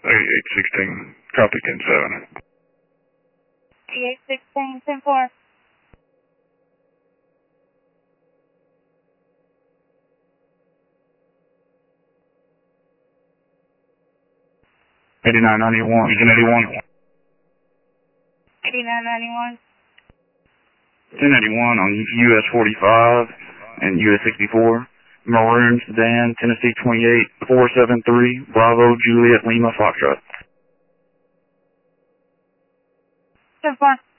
8816, copy 10-7. 8816, 10-4. Region 81. 8991. 1081 on US 45 and US 64. Maroon Sedan, Tennessee 28, 473, Bravo, Juliet, Lima, Foxtrot. 10-4.